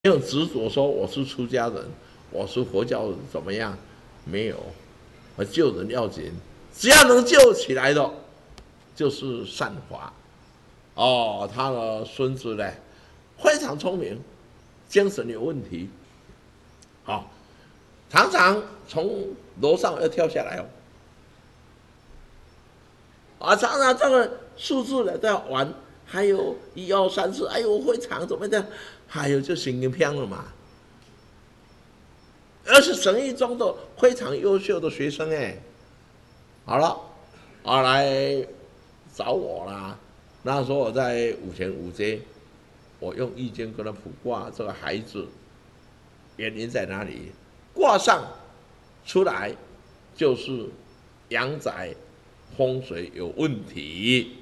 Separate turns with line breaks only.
没有执着说我是出家人，我是佛教人怎么样？没有，我救人要紧，只要能救起来的，就是善法。哦，他的孙子呢，非常聪明，精神有问题，哦，常常从楼上要跳下来哦，常常这个数字呢在玩，还有1、2、3、4，哎呦会长怎么的，还有就神经病了嘛。而是生意中的非常优秀的学生哎，好了，来找我啦。那时候我在五前五街，我用易经跟他卜卦，这个孩子原因在哪里？卦上出来就是阳宅风水有问题，